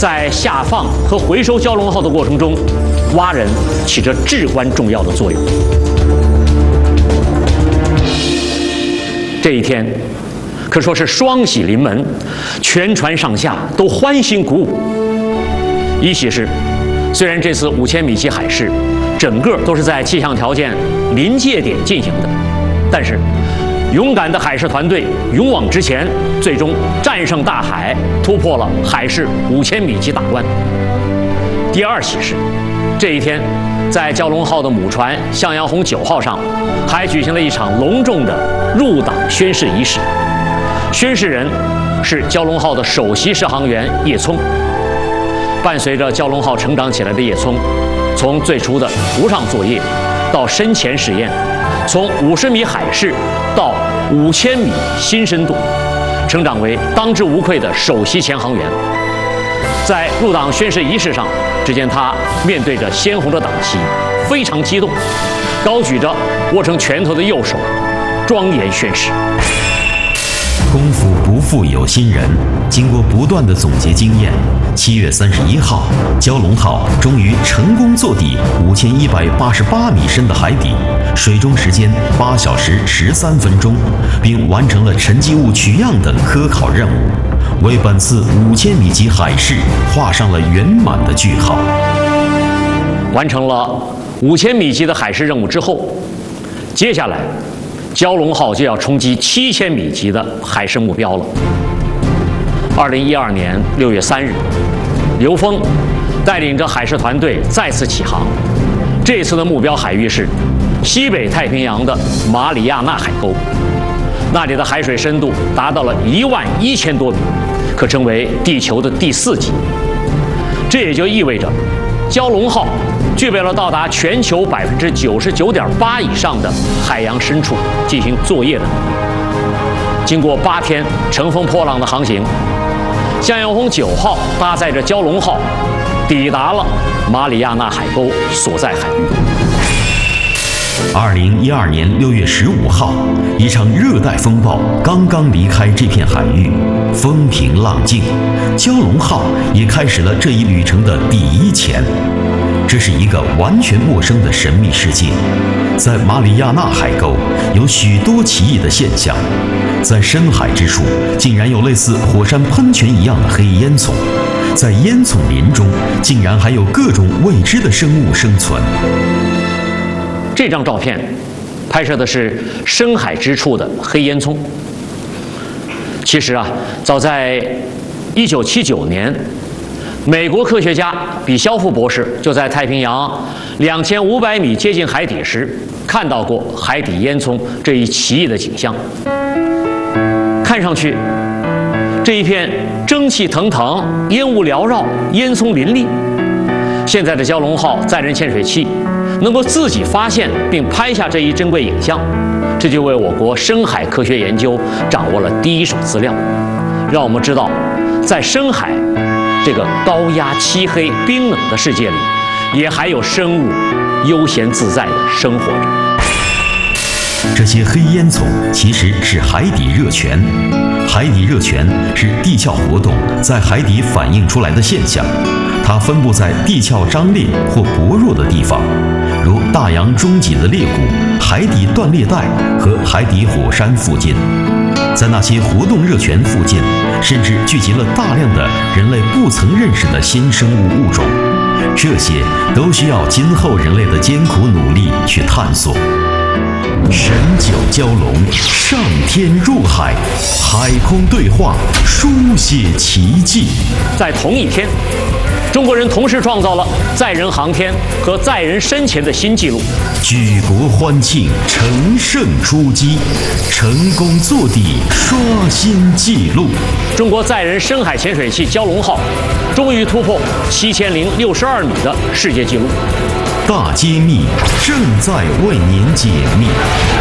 在下放和回收蛟龙号的过程中，蛙人起着至关重要的作用。这一天可说是双喜临门，全船上下都欢欣鼓舞。一喜是，虽然这次5000米级海试整个都是在气象条件临界点进行的，但是勇敢的海事团队勇往直前，最终战胜大海，突破了海试5000米级大关。第二喜是，这一天在蛟龙号的母船向阳红9号上，还举行了一场隆重的入党宣誓仪式。宣誓人是蛟龙号的首席试航员叶聪。伴随着蛟龙号成长起来的叶聪，从最初的湖上作业，到深潜实验，从50米海试到5000米新深度，成长为当之无愧的首席潜航员。在入党宣誓仪式上，只见他面对着鲜红的党旗，非常激动，高举着握成拳头的右手，庄严宣誓。 功夫不负有心人，经过不断的总结经验，7月31号，蛟龙号终于成功坐底5188米深的海底，水中时间8小时13分钟，并完成了沉积物取样等科考任务，为本次5000米级海试画上了圆满的句号。 完成了5000米级的海试任务之后，接下来蛟龙号就要冲击7000米级的海试目标了。2012年6月3日，刘峰带领着海试团队再次起航。这次的目标海域是西北太平洋的马里亚纳海沟，那里的海水深度达到了11000多米，可称为地球的第4极。这也就意味着，蛟龙号具备了到达全球99.8%以上的海洋深处进行作业的能力。经过8天乘风破浪的航行，向阳红9号搭载着蛟龙号抵达了马里亚纳海沟所在海域。 2012年6月15号，一场热带风暴刚刚离开这片海域，风平浪静，蛟龙号也开始了这一旅程的第一潜。这是一个完全陌生的神秘世界，在马里亚纳海沟有许多奇异的现象，在深海之处竟然有类似火山喷泉一样的黑烟囱，在烟囱林中竟然还有各种未知的生物生存。 这张照片拍摄的是深海之处的黑烟囱。其实啊，早在1979年，美国科学家比肖夫博士就在太平洋2500米接近海底时，看到过海底烟囱这一奇异的景象。看上去，这一片蒸汽腾腾，烟雾缭绕，烟囱林立。现在的蛟龙号载人潜水器能够自己发现并拍下这一珍贵影像，这就为我国深海科学研究掌握了第一手资料，让我们知道，在深海这个高压、漆黑、冰冷的世界里，也还有生物悠闲自在地生活着。 这些黑烟囱其实是海底热泉，海底热泉是地壳活动在海底反映出来的现象，它分布在地壳张裂或薄弱的地方，如大洋中脊的裂谷、海底断裂带和海底火山附近。在那些活动热泉附近，甚至聚集了大量的人类不曾认识的新生物物种，这些都需要今后人类的艰苦努力去探索。神九蛟龙上天入海，海空对话书写奇迹。 在同一天，中国人同时创造了载人航天和载人深潜的新纪录， 举国欢庆，乘胜出击，成功坐底，刷新纪录。 中国载人深海潜水器蛟龙号终于突破7062米的世界纪录。 大揭秘正在为您解密。